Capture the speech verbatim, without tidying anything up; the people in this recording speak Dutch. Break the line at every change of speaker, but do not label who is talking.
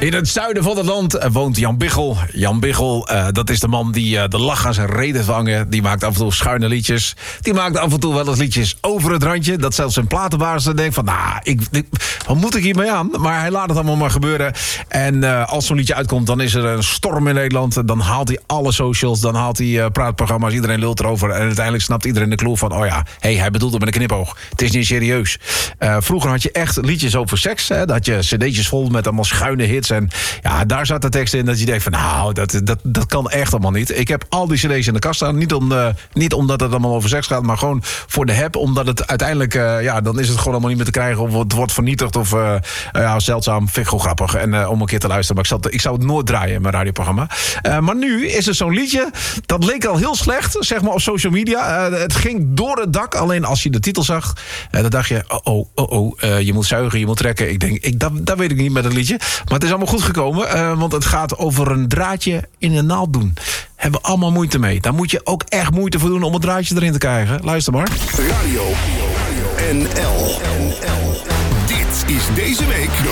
In het zuiden van het land woont Jan Biggel. Jan Biggel, uh, dat is de man die uh, de lach aan zijn reden vangen. Die maakt af en toe schuine liedjes. Die maakt af en toe wel eens liedjes over het randje. Dat zelfs zijn platenbaas denkt van, nou, ik, ik, wat moet ik hiermee aan? Maar hij laat het allemaal maar gebeuren. En uh, als zo'n liedje uitkomt, dan is er een storm in Nederland. Dan haalt hij alle socials, dan haalt hij uh, praatprogramma's. Iedereen lult erover. En uiteindelijk snapt iedereen de clue van, oh ja, hey, hij bedoelt het met een knipoog. Het is niet serieus. Uh, vroeger had je echt liedjes over seks. Hè? Dat had je cd'tjes vol met allemaal schuine hits. En ja, daar zat de tekst in dat je denkt van, nou, dat, dat, dat kan echt allemaal niet. Ik heb al die cd's in de kast staan. Niet, om, uh, niet omdat het allemaal over seks gaat, maar gewoon voor de heb. Omdat het uiteindelijk, uh, ja, dan is het gewoon allemaal niet meer te krijgen. Of het wordt vernietigd of uh, ja, zeldzaam. Vind ik gewoon grappig. En uh, om een keer te luisteren. Maar ik, zal, ik zou het nooit draaien in mijn radioprogramma. Uh, maar nu is er zo'n liedje. Dat leek al heel slecht, zeg maar, op social media. Uh, het ging door het dak. Alleen als je de titel zag, uh, dan dacht je, oh, oh, oh, oh uh, je moet zuigen, je moet trekken. Ik denk, ik, dat, dat weet ik niet met het liedje. Maar het is allemaal goed gekomen. Uh, want het gaat over een draadje in een naald doen. Hebben we allemaal moeite mee. Daar moet je ook echt moeite voor doen om het draadje erin te krijgen. Luister maar.
Radio N L. Dit is deze week de